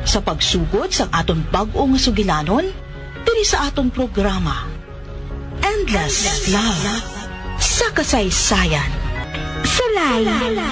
sa pagsugod sa aton bag-o nga sugilanon diri sa aton programa Endless Love sa kasaysayan. Sulay